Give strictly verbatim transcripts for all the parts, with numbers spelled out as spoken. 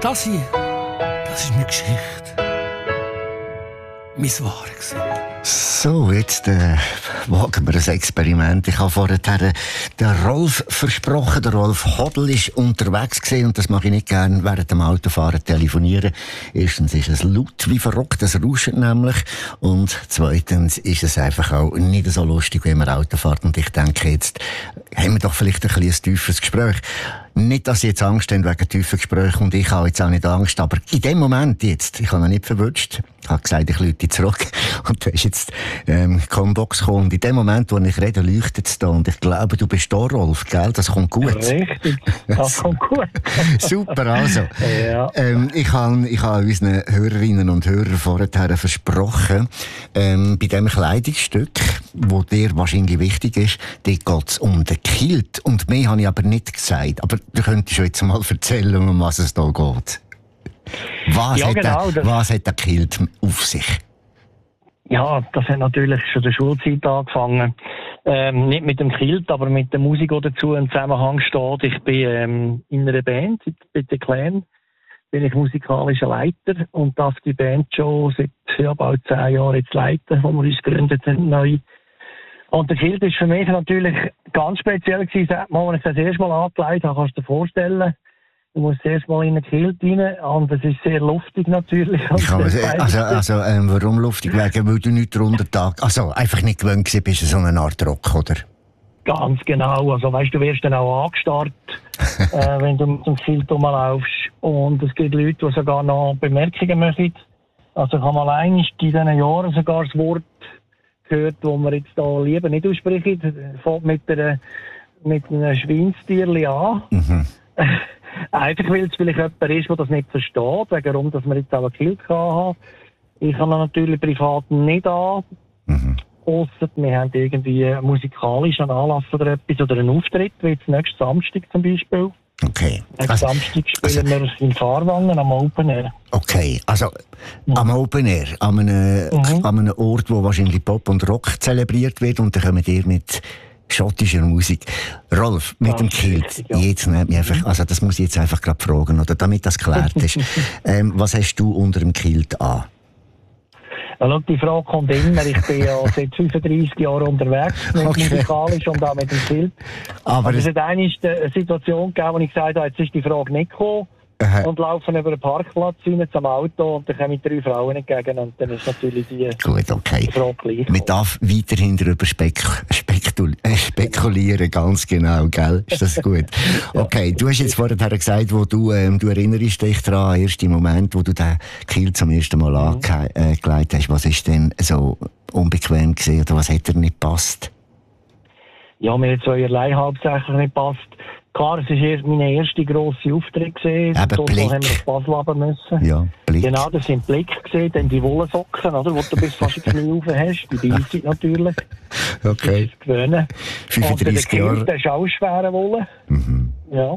Das hier, das ist meine Geschichte. Mein Wahres. So, jetzt äh, wagen wir ein Experiment. Ich habe vorher den Rolf versprochen. Der Rolf Hodl ist unterwegs gewesen, und das mache ich nicht gerne während dem Autofahren telefonieren. Erstens ist es laut wie verrückt, das rauscht nämlich. Und zweitens ist es einfach auch nicht so lustig, wenn man Auto fährt. Und ich denke, jetzt haben wir doch vielleicht ein bisschen ein tiefes Gespräch. Nicht, dass ich jetzt Angst habe wegen tiefen Gesprächen, und ich habe jetzt auch nicht Angst, aber in dem Moment jetzt, ich habe noch nicht verwünscht, ich habe gesagt, ich lüte zurück, und du hast jetzt ähm, Combox gekommen, und in dem Moment, wo ich rede, leuchtet es da, und ich glaube, du bist da, Rolf, gell? Das kommt gut. Richtig, das kommt gut. Super, also. Ja. Ähm, ich habe ich habe unseren Hörerinnen und Hörern vorher versprochen, ähm, bei diesem Kleidungsstück, das dir wahrscheinlich wichtig ist, dort geht es um den Kilt. Und mehr habe ich aber nicht gesagt. Aber du könntest jetzt mal erzählen, um was es da geht. Was, Ja, hat, genau, der, was hat der Kilt auf sich? Ja, das hat natürlich schon in der Schulzeit angefangen. Ähm, nicht mit dem Kilt, aber mit der Musik, die dazu im Zusammenhang steht. Ich bin ähm, in einer Band, bei The Clan, bin ich musikalischer Leiter und darf die Band schon seit ja, bald zehn Jahren jetzt leiten, wo wir uns gegründet haben, neu. Und der Kilt ist für mich natürlich ganz speziell gewesen, als ich das erste Mal angelegt habe, kannst du dir vorstellen. Du musst erst mal in den Kilt rein, und es ist sehr luftig natürlich. Ich kann, also, also ähm, warum luftig? Wegen, weil du nicht drunter Tag, also einfach nicht gewöhnt gewesen bist, so eine Art Rock, oder? Ganz genau. Also weißt, du wirst dann auch angestarrt, äh, wenn du mit dem Kilt rumlaufst. Und es gibt Leute, die sogar noch Bemerkungen machen. Also ich habe mal einmal in diesen Jahren sogar das Wort gehört, das wir jetzt da lieber nicht aussprechen. Fängt mit, einer, mit einem Schweinstierli an. Mhm. Einfach weil es vielleicht jemand ist, der das nicht versteht, warum dass wir jetzt auch einen Kilt haben. Ich habe natürlich privat nicht an. Mhm. Ausser wir haben irgendwie musikalisch einen Anlass oder etwas oder einen Auftritt, wie jetzt nächsten Samstag zum Beispiel. Okay. Nächsten also, Samstag spielen also, wir in Fahrwangen am Open Air. Okay, also mhm. am Open Air, an einem, mhm. an einem Ort, wo wahrscheinlich Pop und Rock zelebriert wird, und dann kommen ihr mit schottischer Musik. Rolf, mit ja, dem Kilt, richtig, ja. Jetzt nehmt mich einfach, also das muss ich jetzt einfach gerade fragen, oder damit das geklärt ist. ähm, was hast du unter dem Kilt an? Ja, die Frage kommt immer. Ich bin ja seit fünfunddreissig Jahren unterwegs, okay. musikalisch und auch mit dem Kilt. Aber, Aber es hat eine Situation gegeben, wo ich gesagt habe, jetzt ist die Frage nicht gekommen. Aha. Und laufen über den Parkplatz rein zum Auto, und dann kommen drei Frauen entgegen, und dann ist natürlich die, Gut, okay. die Frage gleich. Man darf weiterhin darüber spek spekul äh, spekulieren, ganz genau, gell? Ist das gut? Okay, du hast jetzt vorher gesagt, wo du, ähm, du erinnerst dich daran, erst im Moment, wo du den Kilt zum ersten Mal mhm. angelegt hast. Was ist denn so unbequem gewesen, oder was hat dir nicht gepasst? Ja, mir hat zweierlei hauptsächlich nicht gepasst. Klar, es war erst meine erste grosse Auftritt gewesen. Eben Blick. haben wir Spass haben müssen. Ja, Blick. Genau, das sind Blick gesehen, dann die Wollsocken, oder, wo du bis fast ins Knie rauf hast. Die Beizeit natürlich. Okay. Das ist gewöhnen. fünfunddreissig Jahre. Das ist auch schwere Wolle. Mhm. Ja.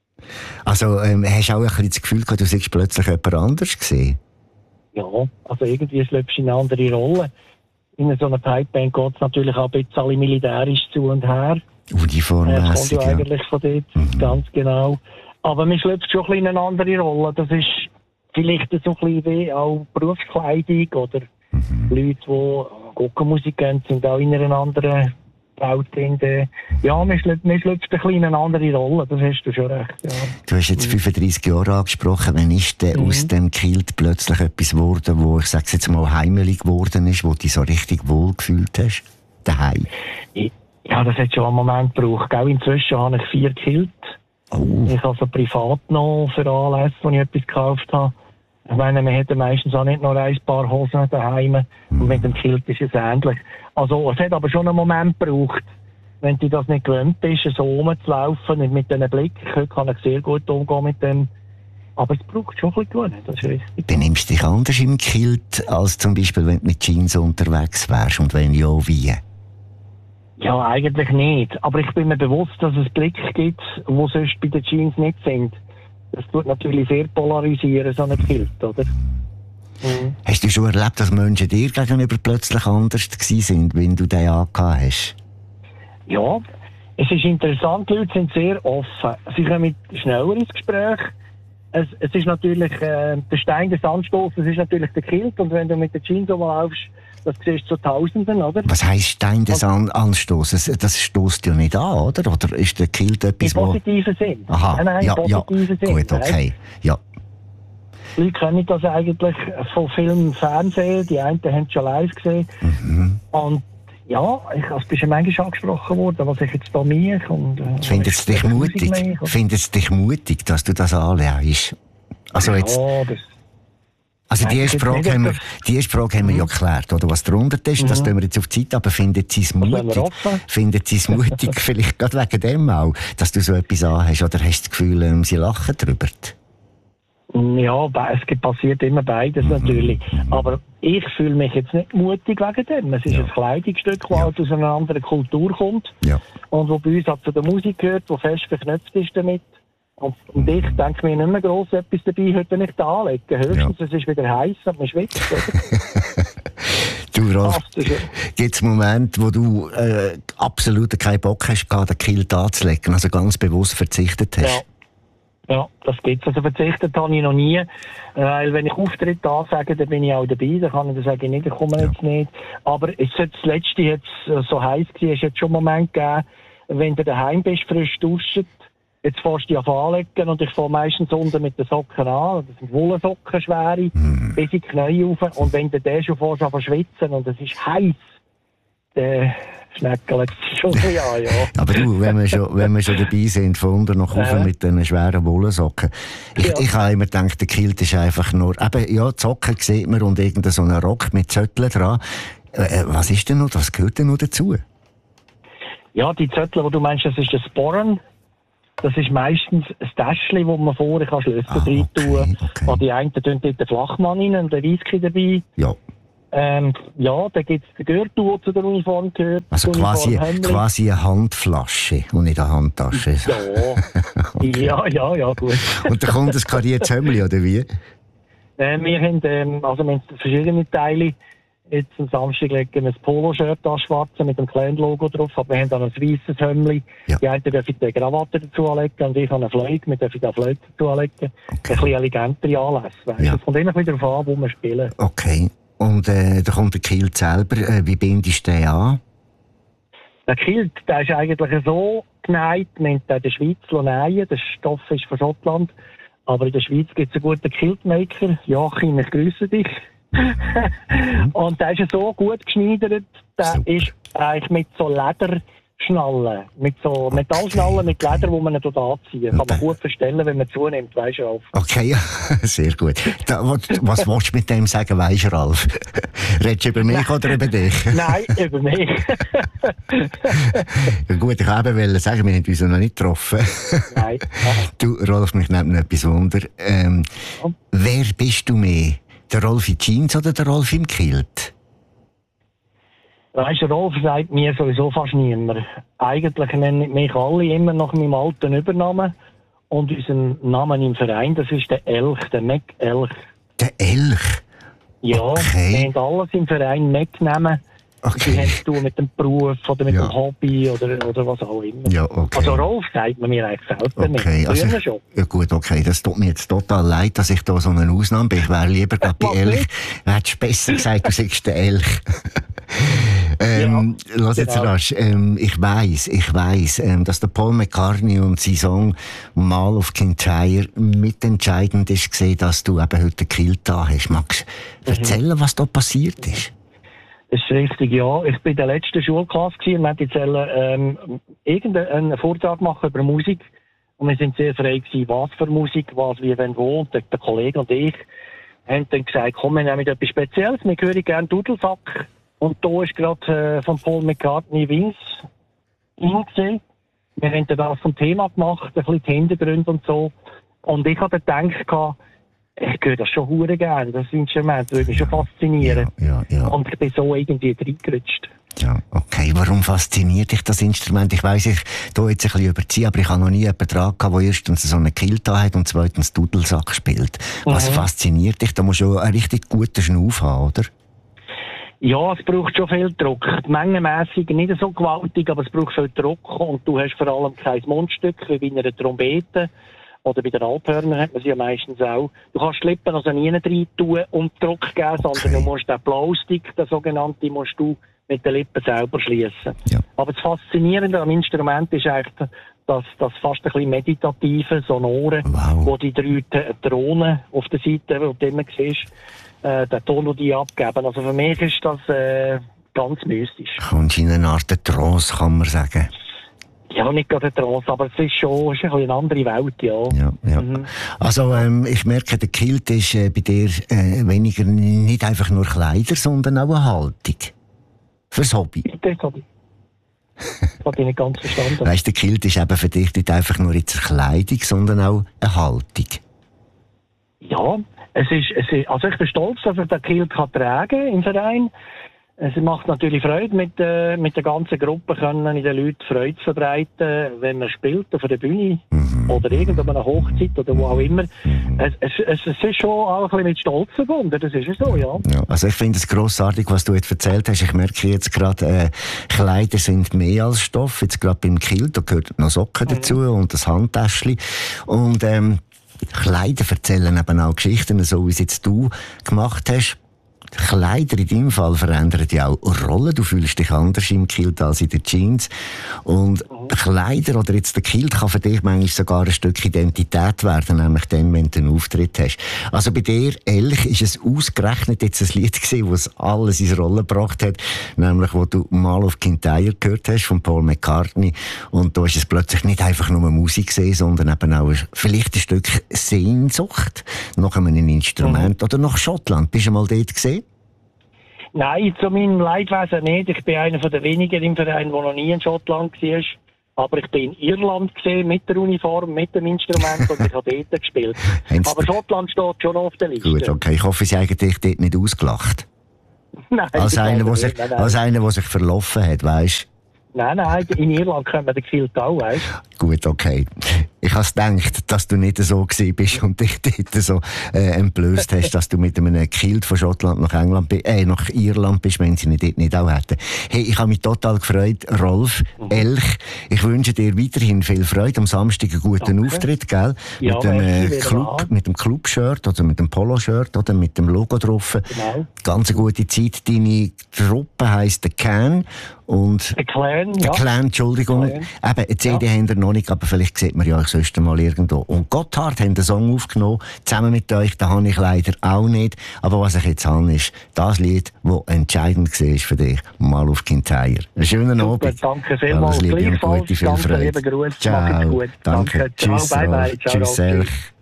Also, ähm, hast du auch ein bisschen das Gefühl gehabt, du seist plötzlich jemand anders gesehen? Ja, also irgendwie schlüpfst du in eine andere Rolle. In so einer Pipeband geht es natürlich auch ein bisschen alle militärisch zu und her. Uniformmässig, ja. eigentlich von dort, mhm. ganz genau. Aber man schlüpft schon ein bisschen in eine andere Rolle. Das ist vielleicht so ein bisschen wie auch Berufskleidung oder mhm. Leute, die Gockenmusik gehen, sind auch in einer anderen Welt drin. Ja, man schlüpft, man schlüpft ein bisschen in eine andere Rolle, das hast du schon recht. Ja. Du hast jetzt fünfunddreissig Jahre angesprochen. Wann ist denn mhm. aus dem Kilt plötzlich etwas geworden, wo, ich sage jetzt mal, heimelig geworden ist, wo du dich so richtig wohl gefühlt hast? Daheim? Ich Ja, das hat schon einen Moment gebraucht. Auch inzwischen habe ich vier Kilt. Oh. Ich habe so privat noch für Anlässe, wo ich etwas gekauft habe. Ich meine, man hätte meistens auch nicht noch ein paar Hosen daheim. Mm. Und mit dem Kilt ist es ähnlich. Also, es hat aber schon einen Moment gebraucht. Wenn du das nicht gewöhnt bist, so rumzulaufen, nicht mit diesem Blick. Heute kann ich sehr gut umgehen mit dem. Aber es braucht schon ein bisschen, das ist richtig. Benimmst du dich anders im Kilt, als zum Beispiel, wenn du mit Jeans unterwegs wärst? Und wenn ja, wie? Ja, eigentlich nicht. Aber ich bin mir bewusst, dass es Blicke gibt, die sonst bei den Jeans nicht sind. Das tut natürlich sehr polarisieren, so ein Kilt, oder? Mhm. Hast du schon erlebt, dass Menschen dir gegenüber plötzlich anders gewesen sind, wenn du den angehabt hast? Ja, es ist interessant, die Leute sind sehr offen. Sie kommen schneller ins Gespräch. es, es ist natürlich äh, der Stein des Anstoßes, ist natürlich der Kilt. Und wenn du mit der Jeans rumlaufst, das siehst du zu Tausenden, oder? Was heisst Stein des An Anstoßes? Das stößt ja nicht an, oder? Oder ist der Kilt etwas, im positiven Sinn. Aha, nein, nein, ja, im positiven ja. Sinn. Gut, okay. Ja. Die Leute kennen das eigentlich von Film und Fernsehen. Die einen haben es schon live gesehen. Mhm. Und ja, ich, es ist ja manchmal angesprochen worden, was ich jetzt da mache. Und, äh, Findet es dich mutig? Findet es dich mutig, dass du das anlegst? Also ja, jetzt... das Also die erste Frage, haben wir, die erste Frage haben wir mhm. ja geklärt, oder? Was darunter ist, mhm. das tun wir jetzt auf die Zeit, aber findet sie es mutig? Findet sie es mutig, vielleicht gerade wegen dem auch, dass du so etwas anhast, oder hast du das Gefühl, ähm, sie lachen drüber? Ja, es passiert immer beides mhm. natürlich. Mhm. Aber ich fühle mich jetzt nicht mutig wegen dem. Es ist ja. ein Kleidungsstück, das ja. aus einer anderen Kultur kommt ja. und wo bei uns auch zu der Musik gehört, wo fest verknüpft ist damit. Und, und ich denke mir nicht mehr gross etwas dabei, heute nicht anlegen. Höchstens, ja. es ist wieder heiß und man schwitzt. Du, Rolf, gibt es Momente, wo du äh, absolut keinen Bock hast, den Kilt anzulegen, also ganz bewusst verzichtet hast? Ja. Ja, das gibt's. Also verzichtet habe ich noch nie. Weil wenn ich Auftritte ansage, dann bin ich auch dabei. Dann kann ich dann sagen, nicht, ich komme ja. jetzt nicht. Aber es ist jetzt das Letzte jetzt so heiß gewesen, es hat schon einen Moment gegeben, wenn du daheim bist, frisch duschen, jetzt fährst du dich anlegen und ich fahre meistens unten mit den Socken an. Das sind Wollsocken, schwere, mm. bis in die Knie rauf. Und wenn du den schon fährst an schwitzen und es ist heiß, dann schneckelt es schon so an, ja. Aber du, wenn wir schon, wenn wir schon dabei sind, von unten nach oben äh. mit diesen schweren Wollsocken. Ich, ja. ich habe immer gedacht, der Kilt ist einfach nur, eben, ja, die Socken sieht man und irgendein so einen Rock mit Zötteln dran. Äh, was ist denn noch, was gehört denn noch dazu? Ja, die Zöttel, die du meinst, das ist der Sporn. Das ist meistens ein Täschchen, wo man vorne Schlösser ah, rein tun kann. Okay. Die einen tun dort den Flachmann rein und den Whisky dabei. Ja. Ähm, ja, da gibt es den Gürtel, der zu der Uniform gehört. Also quasi, quasi eine Handflasche und nicht eine Handtasche. Ja, okay. ja, ja, ja, gut. Und da kommt ein kariertes Hemdli, oder wie? Äh, wir haben, ähm, also wir haben verschiedene Teile. Jetzt am Samstag legen wir ein Poloshirt an, schwarze, mit dem kleinen Logo drauf. Aber wir haben dann ein weisses Hemdli. Ja. Die einen dürfen die Krawatte dazu anlegen und ich habe eine Fliege. Wir dürfen die Fliege dazu anlegen. Okay. Ein bisschen elegantere Anlässe. Weißt? Ja. Das kommt immer wieder darauf an, wo wir spielen. Okay. Und äh, da kommt der Kilt selber. Äh, wie bindest du den an? Der Kilt, der ist eigentlich so genäht. Wir haben den in der Schweiz nähen. Der Stoff ist von Schottland. Aber in der Schweiz gibt es einen guten Kiltmaker. Joachim, ich grüße dich. Und der ist ja so gut geschneidert. Der Super. Ist eigentlich mit so Lederschnallen, mit so Metallschnallen mit Leder, die man nicht anziehen kann. Kann man gut verstellen, wenn man zunimmt, weisst du, Ralf. Okay, ja, sehr gut. Da, was, was willst du mit dem sagen, weisst du, Ralf? Redest du über mich oder über dich? Nein, über mich. Ja, gut, ich wollte sagen, wir haben uns noch nicht getroffen. Nein. Du, Rolf, mich nimmt noch etwas Wunder. Ähm, ja. Wer bist du mehr? Der Rolf in Jeans oder der Rolf im Kilt? Weißt du, Rolf sagt mir sowieso fast niemand. Eigentlich nennen mich alle immer nach meinem alten Übernamen und unseren Namen im Verein, das ist der Elch, der Mac Elch. Der Elch? Ja, okay. Wir haben alles im Verein Mac nehmen. Okay. Die haben zu tun mit dem Beruf oder mit ja. dem Hobby oder, oder was auch immer. Ja, okay. Also Rolf sagt man mir eigentlich selten okay. nicht. Also, schon. Ja gut, okay. Das tut mir jetzt total leid, dass ich da so eine Ausnahme bin. Ich wäre lieber gerade bei Elch. Hättest du besser gesagt, du sagst der Elch. ähm, ja, lass jetzt genau. rasch. Ähm, ich weiss, ich weiss, ähm, dass der Paul McCartney und sein Song «Mal auf Kintyre» mitentscheidend ist gesehen, dass du eben heute den Kilt da hast. Magst du mhm. erzählen, was da passiert ist? Das ist richtig, ja. Ich war in der letzten Schulklasse und wir wollten ähm, irgendeinen Vortrag machen über Musik. Und wir sind sehr frei gewesen, was für Musik, was, wie, wenn, wo. Und der, der Kollege und ich haben dann gesagt, komm, wir nehmen etwas Spezielles, wir hören gerne Dudelsack. Und da ist gerade äh, von Paul McCartney Wings hingesehen. Wir haben dann das zum Thema gemacht, ein bisschen die Hintergründe und so. Und ich habe dann gedacht, ich höre das schon hure gerne, das Instrument würde mich schon faszinieren. Ja, ja, ja. Und ich bin so irgendwie reingerutscht. Ja, okay. Warum fasziniert dich das Instrument? Ich weiss, ich tu jetzt ein bisschen überziehen, aber ich habe noch nie jemanden dran gehabt, der erstens so einen Kilt hat und zweitens Dudelsack spielt. Was mhm. fasziniert dich? Da musst du einen richtig guten Schnuff haben, oder? Ja, es braucht schon viel Druck. Mengenmässig nicht so gewaltig, aber es braucht viel Druck und du hast vor allem kein Mundstück wie bei einer Trompete. oder bei den Alphörnern hat man sie ja meistens auch. Du kannst die Lippen also nie rein tun und Druck geben, sondern okay. du musst den Blowstick, der sogenannte, musst du mit den Lippen selber schließen. Ja. Aber das Faszinierende am Instrument ist eigentlich, dass das fast ein bisschen meditative Sonoren, wow. wo die drei Drohnen auf der Seite, wo du immer siehst, äh, den Ton, den die abgeben. Also für mich ist das äh, ganz mystisch. Kommst in eine Art Trance, kann man sagen. Ja, nicht gerade eine Trance, aber es ist schon ist eine andere Welt, ja. ja, ja. Mhm. Also ähm, ich merke, der Kilt ist äh, bei dir äh, weniger nicht einfach nur Kleider, sondern auch eine Haltung. Fürs Hobby. Das habe ich. Das habe ich nicht ganz verstanden. Weißt du, der Kilt ist eben für dich nicht einfach nur jetzt eine Kleidung, sondern auch eine Haltung. Ja, es ist, es ist, also ich bin stolz, dass ich den Kilt kann tragen im Verein. Es macht natürlich Freude, mit, äh, mit der ganzen Gruppe können in den Leuten Freude verbreiten, wenn man spielt auf der Bühne mhm. oder irgendwo an einer Hochzeit oder wo auch immer. Mhm. Es, es, es, es ist schon auch ein bisschen mit Stolz verbunden, das ist so, ja. ja also ich finde es grossartig, was du jetzt erzählt hast. Ich merke jetzt gerade, äh, Kleider sind mehr als Stoff. Jetzt gerade beim Kilt, da gehört noch Socken mhm. dazu und das Handtäschchen. Und ähm, Kleider erzählen eben auch Geschichten, so wie es jetzt du gemacht hast. Kleider in deinem Fall verändern ja auch Rollen. Du fühlst dich anders im Kilt als in den Jeans. Und mhm. Kleider oder jetzt der Kilt kann für dich manchmal sogar ein Stück Identität werden, nämlich dann, wenn du einen Auftritt hast. Also bei dir, Elch, ist es ausgerechnet jetzt ein Lied gewesen, das alles in Rolle gebracht hat, nämlich wo du mal auf Kintyre gehört hast von Paul McCartney. Und da ist es plötzlich nicht einfach nur Musik gewesen, sondern eben auch vielleicht ein Stück Sehnsucht nach einem Instrument mhm. oder nach Schottland. Bist du mal dort gesehen? Nein, zu meinem Leidwesen nicht. Ich bin einer der wenigen im Verein, der noch nie in Schottland war. Aber ich bin in Irland gesehen, mit der Uniform, mit dem Instrument und ich habe dort gespielt. Aber Schottland steht schon auf der Liste. Gut, okay. Ich hoffe, Sie haben dich dort nicht ausgelacht. Nein. Als einer, der sich, als einer, der sich verlaufen hat, weisst du? Nein, nein, in Irland können wir den Kilt auch, weißt du? Gut, okay. Ich habe gedacht, dass du nicht so gewesen bist und dich dort so äh, entblößt hast, dass du mit einem Kilt von Schottland nach England, äh, nach Irland bist, wenn sie ihn dort nicht auch hätten. Hey, ich habe mich total gefreut, Rolf, mhm. Elch. Ich wünsche dir weiterhin viel Freude. Am Samstag einen guten Danke. Auftritt, gell? Ja, mit dem äh, Club, mit dem Club-Shirt oder mit dem Polo-Shirt oder mit dem Logo drauf. Genau. Ganz eine gute Zeit. Deine Truppe heisst The Can. Und The Clan, ja. The Clan, Entschuldigung. Clan. Eben, eine C D ja. haben wir noch nicht, aber vielleicht sieht man ja euch sonst mal irgendwo. Und Gotthard haben einen Song aufgenommen, zusammen mit euch, den habe ich leider auch nicht. Aber was ich jetzt habe, ist das Lied, das entscheidend war für dich. Mal auf Kintyre. Einen schönen Super, Abend. danke vielmals. Alles Liebe und gute, viel Freude. Gruß. Ciao. Gut. Danke. Danke. Tschüss. Ciao, bye bye. Ciao, Tschüss, Elch.